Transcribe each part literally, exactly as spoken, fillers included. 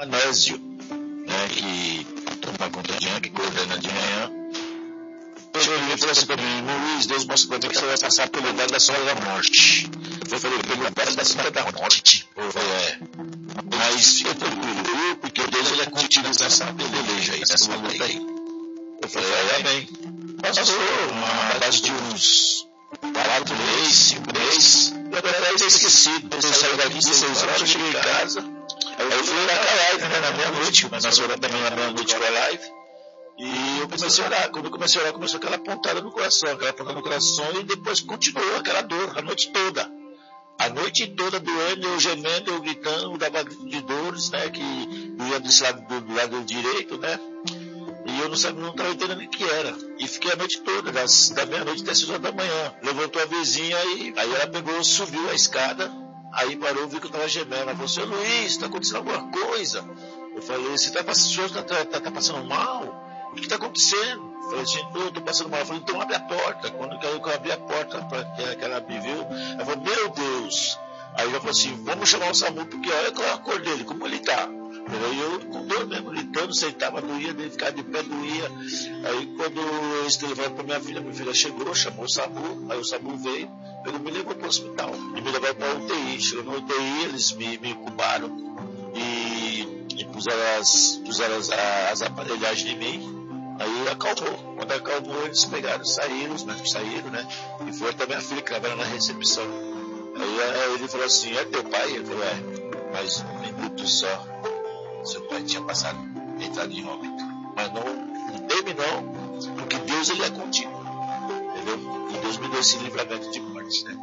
Anésio, né, que toma conta de manhã, que coordena de manhã. Ele falou assim para mim: Luiz, Deus mostrou para mim que você vai passar pelo vale da sombra da morte. Eu falei: pelo vale da sombra da morte? Eu falei: é. Mas fica tranquilo, porque Deus ele é contigo nessa peleja aí, nessa luta aí. Eu falei: é, amém. Passou uma base de uns quatro meses, cinco meses. Eu até tinha esquecido. Eu saí daqui de seis horas, cheguei em casa. Aí eu fui orar com a live, né, na meia-noite, mas nós oramos também na meia-noite com a live. E eu comecei a orar. Quando eu comecei a orar, começou aquela pontada no coração, aquela pontada no coração, e depois continuou aquela dor, a noite toda. A noite toda doendo, eu gemendo, eu gritando, eu dava grito de dores, né, que eu ia desse lado do, do lado direito, né, e eu não sabia, não estava entendendo o que era. E fiquei a noite toda, das, da meia-noite até seis horas da manhã. Levantou a vizinha e aí ela pegou, subiu a escada, aí parou, viu que eu estava gemendo. Ela falou: seu Luiz, está acontecendo alguma coisa? Eu falei: você está passando, tá, tá, tá passando mal? O que está acontecendo? Eu falei assim: eu estou passando mal. Eu falei: então abre a porta. Quando eu abri a porta, pra que ela me viu, ela falou: meu Deus. Aí ela falou assim: vamos chamar o SAMU, porque olha qual é a cor dele, como ele está. Aí eu com dor mesmo, gritando, sentava, doía, dele ficar de pé, doía. Aí quando eu escrevi para minha filha, minha filha chegou, chamou o SAMU, aí o SAMU veio, ele me levou para o hospital. E me levaram para a U T I. Chegou na U T I, eles me, me incubaram e, e puseram, as, puseram as, as aparelhagens em mim. Aí acalmou. Quando acalmou, eles pegaram, saíram, os médicos saíram, né? E foi até minha filha que estava na recepção. Aí, aí ele falou assim: é teu pai? Ele falou: é. Mas um minuto só, seu pai tinha passado, entrado em óbito. Mas não, não teme não, porque Deus ele é contigo. Entendeu? E Deus me deu esse livramento de morte, né?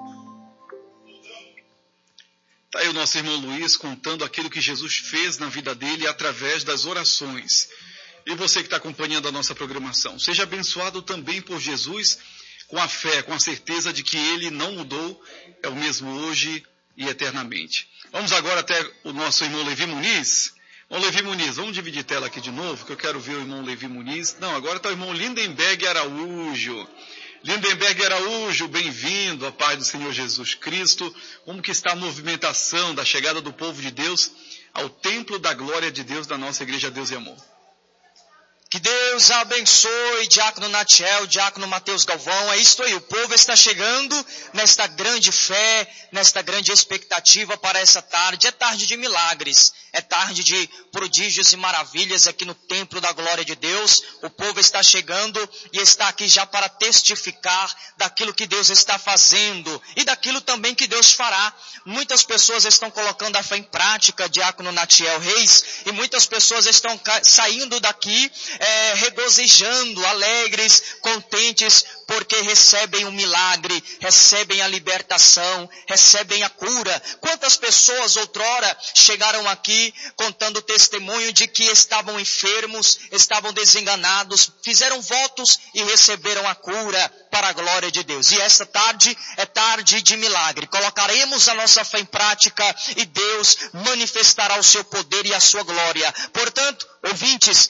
Está aí o nosso irmão Luiz contando aquilo que Jesus fez na vida dele através das orações. E você que está acompanhando a nossa programação, seja abençoado também por Jesus, com a fé, com a certeza de que Ele não mudou, é o mesmo hoje e eternamente. Vamos agora até o nosso irmão Levi Muniz. Irmão Levi Muniz, vamos dividir tela aqui de novo, que eu quero ver o irmão Levi Muniz. Não, agora está o irmão Lindenberg Araújo. Lindenberg Araújo, bem-vindo, a paz do Senhor Jesus Cristo. Como que está a movimentação da chegada do povo de Deus ao templo da glória de Deus da nossa Igreja Deus e Amor? Que Deus abençoe, Diácono Natiel, Diácono Mateus Galvão. É isso aí, o povo está chegando nesta grande fé, nesta grande expectativa para essa tarde. É tarde de milagres, é tarde de prodígios e maravilhas aqui no templo da glória de Deus. O povo está chegando e está aqui já para testificar daquilo que Deus está fazendo e daquilo também que Deus fará. Muitas pessoas estão colocando a fé em prática, Diácono Natiel Reis, e muitas pessoas estão saindo daqui É, regozijando, alegres, contentes, porque recebem um milagre, recebem a libertação, recebem a cura. Quantas pessoas outrora chegaram aqui contando testemunho de que estavam enfermos, estavam desenganados, fizeram votos e receberam a cura para a glória de Deus. E esta tarde é tarde de milagre. Colocaremos a nossa fé em prática e Deus manifestará o seu poder e a sua glória. Portanto, ouvintes,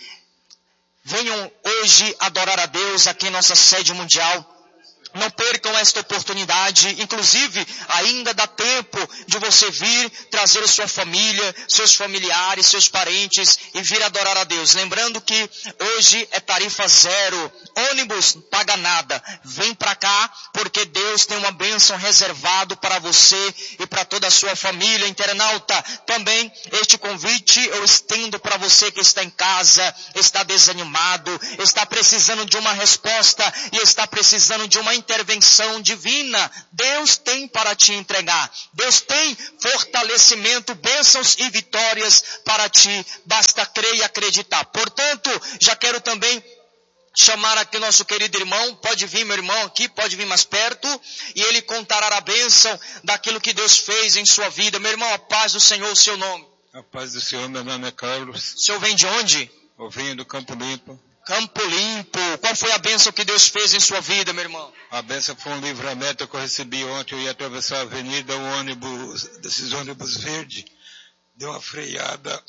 venham hoje adorar a Deus aqui em nossa sede mundial. Não percam esta oportunidade, inclusive ainda dá tempo de você vir, trazer a sua família, seus familiares, seus parentes e vir adorar a Deus. Lembrando que hoje é tarifa zero, ônibus não paga nada. Vem para cá porque Deus tem uma bênção reservado para você e para toda a sua família. Internauta, também este convite eu estendo para você que está em casa, está desanimado, está precisando de uma resposta e está precisando de uma intervenção divina. Deus tem para te entregar. Deus tem fortalecimento, bênçãos e vitórias para ti. Basta crer e acreditar. Portanto, já quero também chamar aqui nosso querido irmão. Pode vir, meu irmão, aqui, pode vir mais perto, e ele contará a bênção daquilo que Deus fez em sua vida. Meu irmão, a paz do Senhor, o seu nome. A paz do Senhor, meu nome é Carlos. O senhor vem de onde? Eu venho do Campo Limpo. Campo Limpo. Qual foi a bênção que Deus fez em sua vida, meu irmão? A bênção foi um livramento que eu recebi ontem. Eu ia atravessar a avenida, um ônibus, desses ônibus verdes, deu uma freada,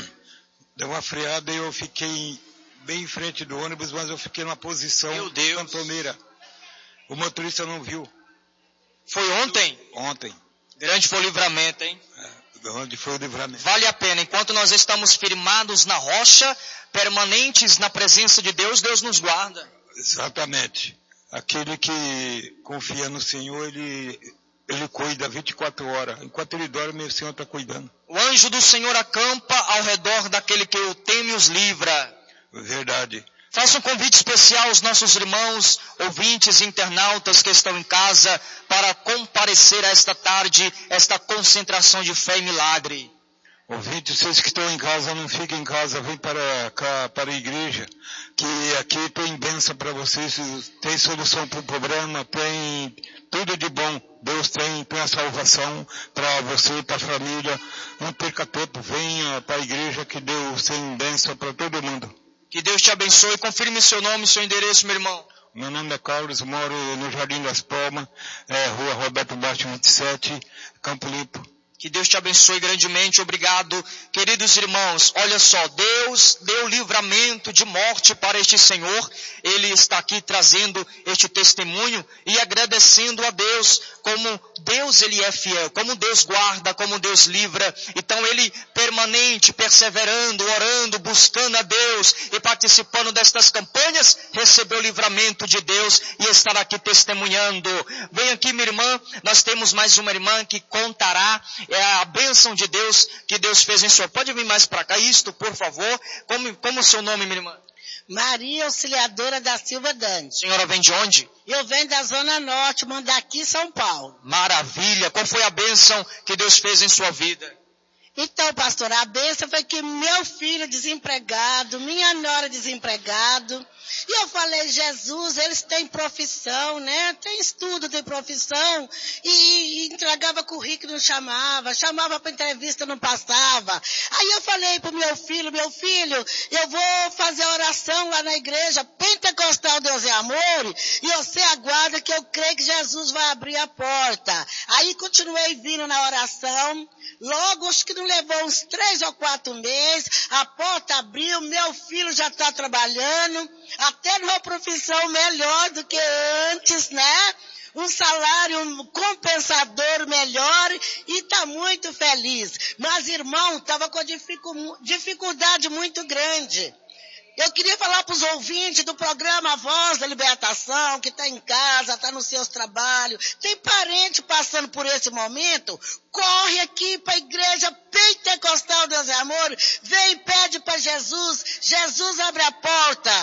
deu uma freada e eu fiquei bem em frente do ônibus, mas eu fiquei numa posição cantoneira. O motorista não viu. Foi ontem? Ontem. Grande foi o livramento, hein? É. Onde foi o livramento. Vale a pena. Enquanto nós estamos firmados na rocha, permanentes na presença de Deus, Deus nos guarda. Exatamente. Aquele que confia no Senhor, ele, ele cuida vinte e quatro horas. Enquanto ele dorme, o Senhor está cuidando. O anjo do Senhor acampa ao redor daquele que o teme e os livra. Verdade. Faça um convite especial aos nossos irmãos, ouvintes e internautas que estão em casa para comparecer a esta tarde, esta concentração de fé e milagre. Ouvintes, vocês que estão em casa, não fiquem em casa, vem para cá, para a igreja, que aqui tem bênção para vocês, tem solução para o problema, tem tudo de bom. Deus tem, tem a salvação para você e para a família. Não perca tempo, venha para a igreja que Deus tem bênção para todo mundo. Que Deus te abençoe. Confirme seu nome e seu endereço, meu irmão. Meu nome é Carlos, moro no Jardim das Palmas, é, Rua Roberto Baixo vinte e sete, Campo Limpo. Que Deus te abençoe grandemente. Obrigado. Queridos irmãos, olha só, Deus deu livramento de morte para este Senhor. Ele está aqui trazendo este testemunho e agradecendo a Deus, como Deus ele é fiel, como Deus guarda, como Deus livra. Então ele permanente, perseverando, orando, buscando a Deus e participando destas campanhas, recebeu o livramento de Deus e estará aqui testemunhando. Vem aqui, minha irmã, nós temos mais uma irmã que contará é a bênção de Deus que Deus fez em sua. Pode vir mais para cá, isto, por favor. Como, como o seu nome, minha irmã? Maria Auxiliadora da Silva Dante. Senhora vem de onde? Eu venho da Zona Norte, Mandaqui, São Paulo. Maravilha. Qual foi a bênção que Deus fez em sua vida? Então, pastor, a bênção foi que meu filho desempregado, minha nora desempregado, e eu falei, Jesus, eles têm profissão, né? Tem estudo, tem profissão, e, e entregava currículo, não chamava, chamava para entrevista, não passava. Aí eu falei pro meu filho, meu filho, eu vou fazer oração lá na igreja Pentecostal Deus é Amor, e você aguarda que eu creio que Jesus vai abrir a porta. Aí continuei vindo na oração, logo acho que não levou uns três ou quatro meses, a porta abriu, meu filho já está trabalhando, até numa profissão melhor do que antes, né? Um salário compensador melhor e está muito feliz. Mas, irmão, estava com dificuldade muito grande. Eu queria falar para os ouvintes do programa Voz da Libertação, que está em casa, está nos seus trabalhos, tem parente passando por esse momento, corre aqui para a igreja Pentecostal Deus é Amor, vem e pede para Jesus, Jesus abre a porta.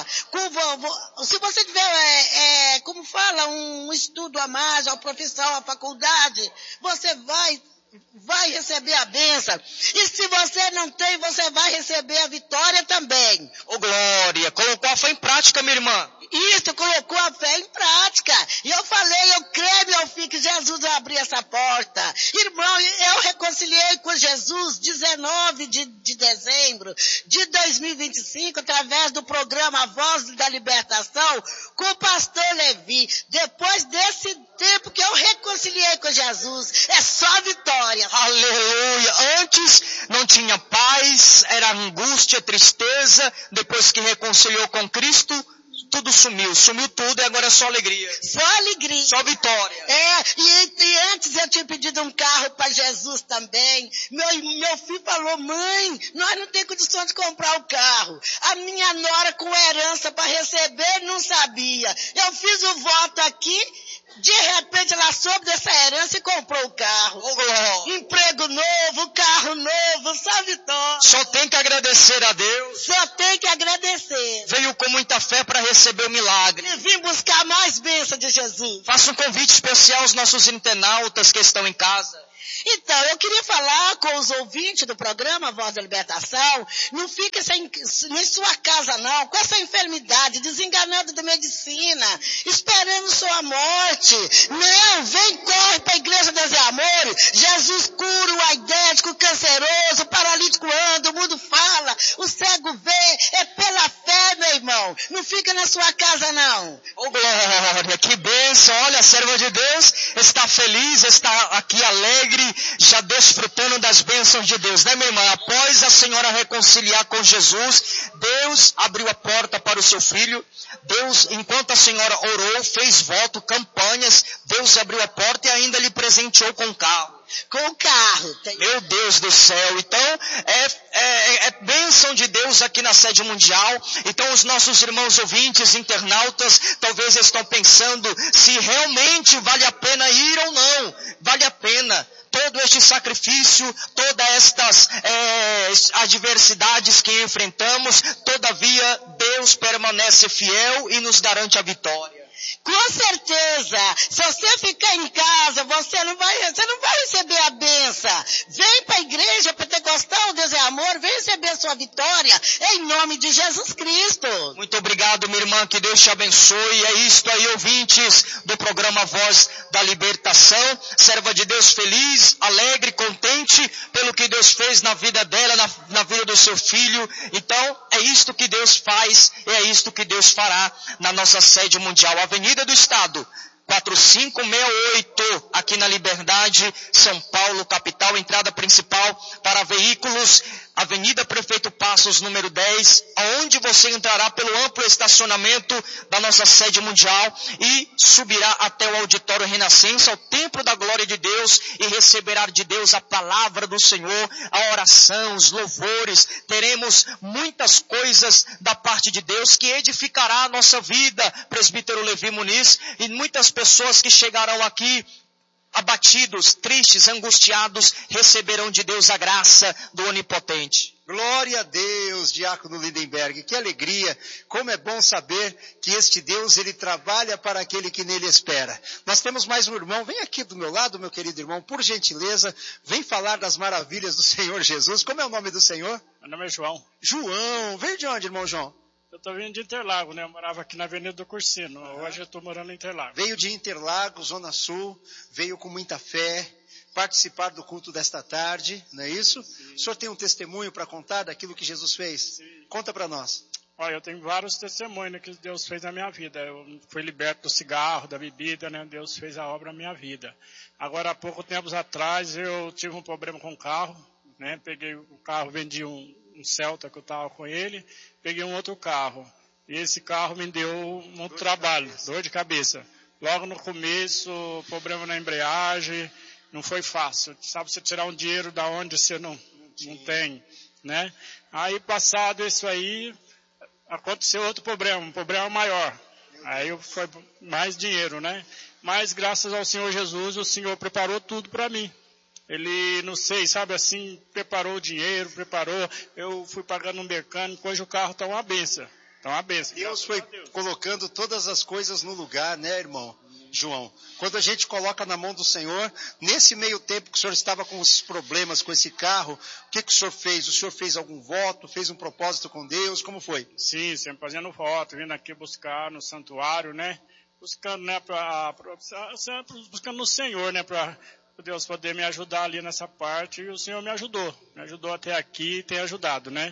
Se você tiver, é, é, como fala, um estudo a mais, uma profissão, uma faculdade, você vai... vai receber a bênção. E se você não tem, você vai receber a vitória também. Ô oh, glória, colocou a fé em prática, minha irmã. Isso, colocou a fé em prática. E eu falei, eu creio, meu filho, que Jesus vai abrir essa porta. Irmão, eu reconciliei com Jesus dezenove de, de dezembro de dois mil e vinte e cinco, através do programa Voz da Libertação, com o pastor Levi. Depois desse tempo que eu reconciliei com Jesus, é só vitória. Aleluia. Antes não tinha paz, era angústia, tristeza. Depois que reconciliou com Cristo, tudo sumiu, sumiu tudo e agora é só alegria. Só alegria. Só vitória. É, e, e antes eu tinha pedido um carro para Jesus também. Meu, meu filho falou, mãe, nós não temos condição de comprar o carro. A minha nora com herança para receber não sabia. Eu fiz o voto aqui. De repente ela soube dessa herança e comprou o carro. Oh, emprego novo, carro novo, só vitória. Só tem que agradecer a Deus. Só tem que agradecer. Veio com muita fé para receber o milagre. E vim buscar mais bênção de Jesus. Faça um convite especial aos nossos internautas que estão em casa. Então, eu queria falar com os ouvintes do programa Voz da Libertação, não fique sem, em sua casa não, com essa enfermidade, desenganado da medicina, esperando sua morte. Não, vem, corre para a igreja Deus é Amor, Jesus cura o aidético, o canceroso, o paralítico anda, o mundo fala, o cego vê, é pela fé, meu irmão, não fica na sua casa não. Oh glória, que bênção, olha a serva de Deus está feliz, está aqui alegre, já desfrutando das bênçãos de Deus, né, minha irmã? Após a senhora reconciliar com Jesus, Deus abriu a porta para o seu filho. Deus, enquanto a senhora orou, fez voto, campanhas, Deus abriu a porta e ainda lhe presenteou com um carro. Com o carro. Tem... Meu Deus do céu. Então, é, é, é bênção de Deus aqui na sede mundial. Então, os nossos irmãos ouvintes, internautas, talvez estão pensando se realmente vale a pena ir ou não. Vale a pena. Todo este sacrifício, todas estas é, adversidades que enfrentamos, todavia Deus permanece fiel e nos garante a vitória. Com certeza, se você ficar em casa, você não vai, você não vai receber a benção. Vem para a igreja pentecostal, Deus é amor, vem receber a sua vitória, em nome de Jesus Cristo. Muito obrigado, minha irmã, que Deus te abençoe. É isto aí, ouvintes do programa Voz da Libertação. Serva de Deus feliz, alegre, contente pelo que Deus fez na vida dela, na, na vida do seu filho. Então, é isto que Deus faz, é isto que Deus fará na nossa sede mundial. Avenida do Estado, quatro cinco seis oito, aqui na Liberdade, São Paulo, capital, entrada principal para veículos, Avenida Prefeito Passos, número dez, aonde você entrará pelo amplo estacionamento da nossa sede mundial e subirá até o Auditório Renascença, ao Templo da Glória de Deus, e receberá de Deus a palavra do Senhor, a oração, os louvores. Teremos muitas coisas da parte de Deus que edificará a nossa vida, presbítero Levi Muniz, e muitas pessoas que chegarão aqui abatidos, tristes, angustiados, receberão de Deus a graça do Onipotente. Glória a Deus, diácono Lindenberg, que alegria, como é bom saber que este Deus, ele trabalha para aquele que nele espera. Nós temos mais um irmão, vem aqui do meu lado, meu querido irmão, por gentileza, vem falar das maravilhas do Senhor Jesus. Como é o nome do Senhor? Meu nome é João. João, veio de onde, irmão João? Eu estou vindo de Interlagos, né? Eu morava aqui na Avenida do Cursino. Hoje eu estou morando em Interlagos. Veio de Interlagos, Zona Sul, veio com muita fé, participar do culto desta tarde, não é isso? Sim. O senhor tem um testemunho para contar daquilo que Jesus fez? Sim. Conta para nós. Olha, eu tenho vários testemunhos que Deus fez na minha vida. Eu fui liberto do cigarro, da bebida, né? Deus fez a obra na minha vida. Agora, há pouco tempos atrás, eu tive um problema com o carro, né? Peguei o carro, vendi um, um Celta que eu estava com ele, peguei um outro carro. E esse carro me deu um dor trabalho, de dor de cabeça. Logo no começo, problema na embreagem, não foi fácil. Sabe, você tirar um dinheiro da onde você não, não tem, né? Aí, passado isso aí, aconteceu outro problema, um problema maior. Aí foi mais dinheiro, né? Mas graças ao Senhor Jesus, o Senhor preparou tudo para mim. Ele, não sei, sabe assim, preparou o dinheiro, preparou, eu fui pagando um mecânico, hoje o carro está uma benção. Está uma benção. Deus foi Deus. colocando todas as coisas no lugar, né, irmão João? Quando a gente coloca na mão do Senhor, nesse meio tempo que o senhor estava com esses problemas com esse carro, o que, que o senhor fez? O senhor fez algum voto, fez um propósito com Deus, como foi? Sim, sempre fazendo voto, vindo aqui buscar no santuário, né? Buscando, né, pra, pra, sempre buscando no Senhor, né, para Deus poder me ajudar ali nessa parte, e o Senhor me ajudou, me ajudou até aqui e tem ajudado, né?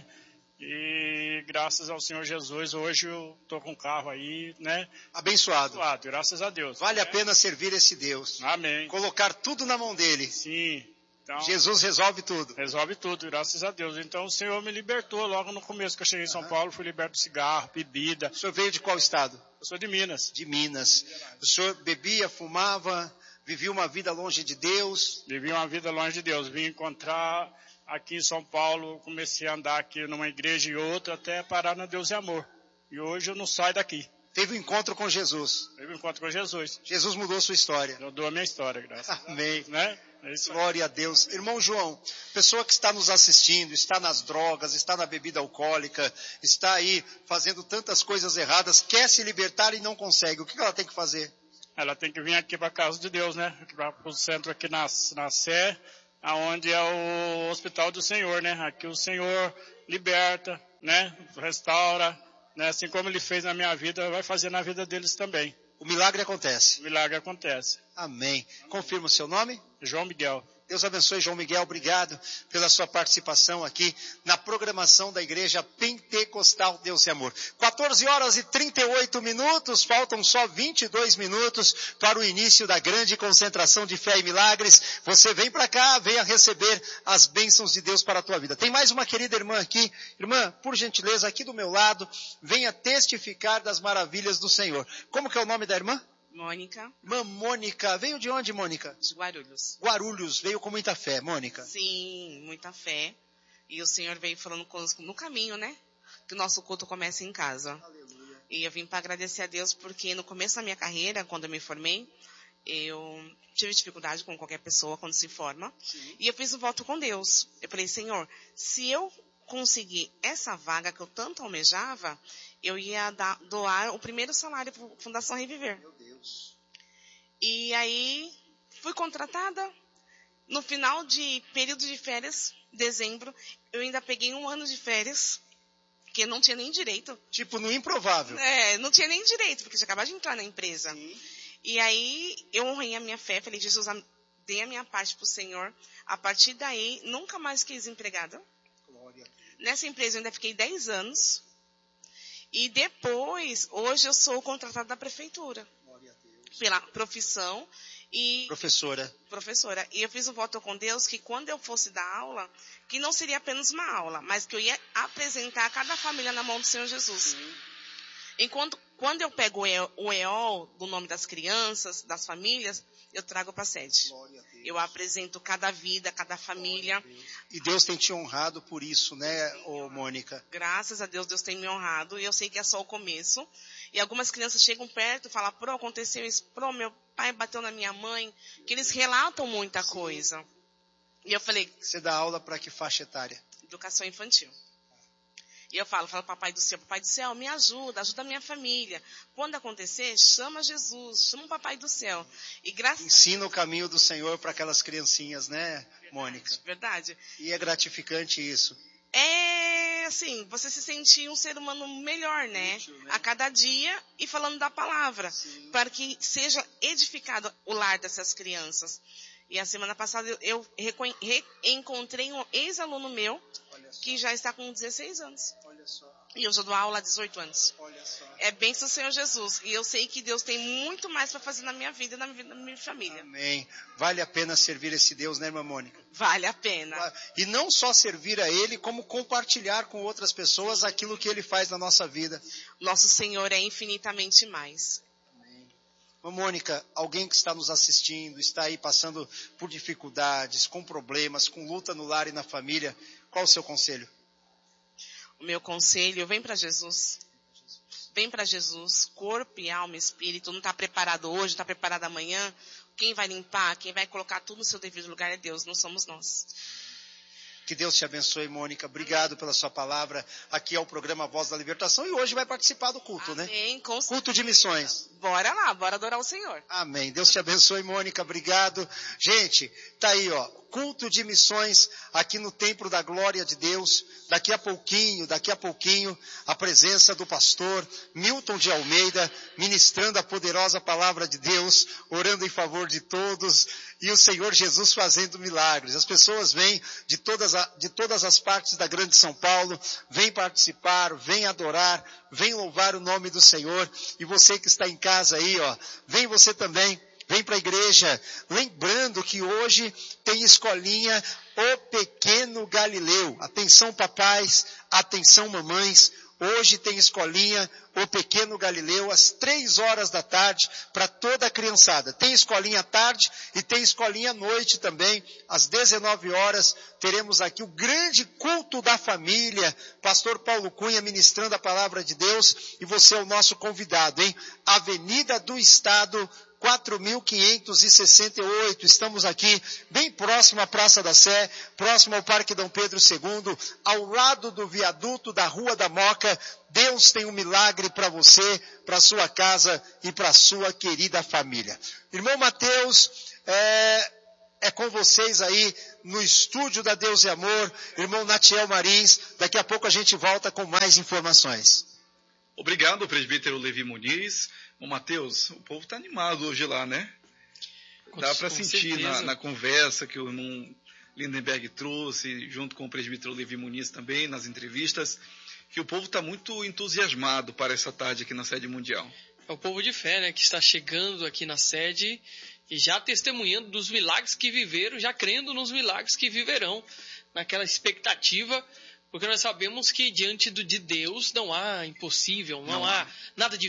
E graças ao Senhor Jesus, hoje eu estou com um carro aí, né? Abençoado. Abençoado, graças a Deus. Vale né? a pena servir esse Deus. Amém. Colocar tudo na mão dele. Sim. Então, Jesus resolve tudo. Resolve tudo, graças a Deus. Então o Senhor me libertou logo no começo que eu cheguei em São uhum. Paulo, fui liberto de cigarro, bebida. O senhor veio de qual estado? Eu sou de Minas. De Minas. O senhor bebia, fumava, vivia uma vida longe de Deus? Vivia uma vida longe de Deus. Vim encontrar aqui em São Paulo, comecei a andar aqui numa igreja e outra, até parar na Deus e Amor. E hoje eu não saio daqui. Teve um encontro com Jesus. Teve um encontro com Jesus. Jesus mudou sua história. Mudou a minha história, graças a Deus. Amém. Né? É isso aí. Glória a Deus. Irmão João, pessoa que está nos assistindo, está nas drogas, está na bebida alcoólica, está aí fazendo tantas coisas erradas, quer se libertar e não consegue. O que ela tem que fazer? Ela tem que vir aqui para a casa de Deus, né? Para o centro aqui na, na Sé, aonde é o hospital do Senhor, né? Aqui o Senhor liberta, né? Restaura, né? Assim como Ele fez na minha vida, vai fazer na vida deles também. O milagre acontece. O milagre acontece. Amém. Confirma o seu nome? João Miguel. Deus abençoe, João Miguel. Obrigado pela sua participação aqui na programação da Igreja Pentecostal Deus e Amor. quatorze horas e trinta e oito minutos, faltam só vinte e dois minutos para o início da grande concentração de fé e milagres. Você vem para cá, venha receber as bênçãos de Deus para a tua vida. Tem mais uma querida irmã aqui. Irmã, por gentileza, aqui do meu lado, venha testificar das maravilhas do Senhor. Como que é o nome da irmã? Mônica. Irmã Mônica, veio de onde, Mônica? De Guarulhos. Guarulhos, veio com muita fé, Mônica. Sim, muita fé. E o Senhor veio falando conosco no caminho, né? Que o nosso culto começa em casa. Aleluia. E eu vim para agradecer a Deus porque no começo da minha carreira, quando eu me formei, eu tive dificuldade com qualquer pessoa quando se forma. Sim. E eu fiz um voto com Deus. Eu falei, Senhor, se eu conseguir essa vaga que eu tanto almejava, eu ia dar, doar o primeiro salário para a Fundação Reviver. Meu Deus. E aí, fui contratada. No final de período de férias, dezembro, eu ainda peguei um ano de férias, que eu não tinha nem direito. Tipo, no improvável. É, não tinha nem direito, porque eu tinha acabado de entrar na empresa. Sim. E aí, eu honrei a minha fé, falei, Jesus, dei a minha parte para o Senhor. A partir daí, nunca mais fiquei desempregada. Glória a Deus. Nessa empresa eu ainda fiquei dez anos. E depois, hoje eu sou contratada da prefeitura. Glória a Deus. Pela profissão e... Professora. Professora. E eu fiz um voto com Deus que quando eu fosse dar aula, que não seria apenas uma aula, mas que eu ia apresentar cada família na mão do Senhor Jesus. Sim. Enquanto, quando eu pego o E O do nome das crianças, das famílias, eu trago para a sede. Glória a Deus. Eu apresento cada vida, cada família. Deus. E Deus tem te honrado por isso, né, ô Mônica? Graças a Deus, Deus tem me honrado. E eu sei que é só o começo. E algumas crianças chegam perto e falam, pro, aconteceu isso, pro, meu pai bateu na minha mãe. Que eles relatam muita Sim. coisa. E eu falei... Você dá aula para que faixa etária? Educação infantil. E eu falo, falo, papai do céu, papai do céu, me ajuda, ajuda a minha família. Quando acontecer, chama Jesus, chama o papai do céu. E graças Ensina a... o caminho do Senhor para aquelas criancinhas, né, verdade, Mônica? Verdade. E é gratificante isso. É, assim, você se sentir um ser humano melhor, né? Útil, né? A cada dia e falando da palavra. Sim. Para que seja edificado o lar dessas crianças. E a semana passada eu, eu reencontrei um ex-aluno meu que já está com dezesseis anos. Olha só. E eu já dou aula há dezoito anos. Olha só. É bênção do Senhor Jesus. E eu sei que Deus tem muito mais para fazer na minha vida e na minha, na minha família. Amém. Vale a pena servir esse Deus, né, irmã Mônica? Vale a pena. E não só servir a Ele, como compartilhar com outras pessoas aquilo que Ele faz na nossa vida. Nosso Senhor é infinitamente mais. Mônica, alguém que está nos assistindo, está aí passando por dificuldades, com problemas, com luta no lar e na família, qual o seu conselho? O meu conselho, vem para Jesus. Vem para Jesus, corpo e alma e espírito. Não está preparado hoje, está preparado amanhã. Quem vai limpar, quem vai colocar tudo no seu devido lugar é Deus, não somos nós. Que Deus te abençoe, Mônica. Obrigado pela sua palavra. Aqui é o programa Voz da Libertação e hoje vai participar do culto, Amém, né? Com certeza. Culto de missões. Bora lá, bora adorar o Senhor. Amém. Deus te abençoe, Mônica. Obrigado. Gente, tá aí, ó. Culto de missões aqui no Templo da Glória de Deus. Daqui a pouquinho, daqui a pouquinho, a presença do pastor Milton de Almeida, ministrando a poderosa palavra de Deus, orando em favor de todos, e o Senhor Jesus fazendo milagres. As pessoas vêm de todas, a, de todas as partes da grande São Paulo, vêm participar, vêm adorar, vêm louvar o nome do Senhor. E você que está em casa aí, ó, vem você também. Vem para a igreja, lembrando que hoje tem escolinha O Pequeno Galileu. Atenção papais, atenção mamães, hoje tem escolinha O Pequeno Galileu às três horas da tarde para toda a criançada. Tem escolinha à tarde e tem escolinha à noite também. Às dezenove horas teremos aqui o grande culto da família. Pastor Paulo Cunha ministrando a palavra de Deus e você é o nosso convidado, hein? Avenida do Estado, quatro mil quinhentos e sessenta e oito, estamos aqui bem próximo à Praça da Sé, próximo ao Parque Dom Pedro segundo, ao lado do viaduto da Rua da Moca. Deus tem um milagre para você, para sua casa e para sua querida família. Irmão Mateus, é, é com vocês aí no estúdio da Deus e Amor, irmão Natiel Marins, daqui a pouco a gente volta com mais informações. Obrigado, presbítero Levi Muniz. Ô, Mateus, o povo está animado hoje lá, né? Com, Dá para sentir na, na conversa que o irmão Lindenberg trouxe, junto com o presbítero Levi Muniz também, nas entrevistas, que o povo está muito entusiasmado para essa tarde aqui na sede mundial. É o povo de fé, né, que está chegando aqui na sede e já testemunhando dos milagres que viveram, já crendo nos milagres que viverão, naquela expectativa, porque nós sabemos que diante do, de Deus não há impossível, não, não há, há nada difícil.